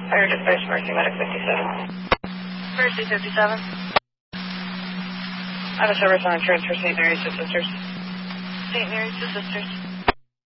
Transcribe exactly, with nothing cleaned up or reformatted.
Fire dispatch, Mercy Medic fifty-seven. Mercy fifty-seven. I have a service on transfer Saint Mary's to Sisters. Saint Mary's to Sisters.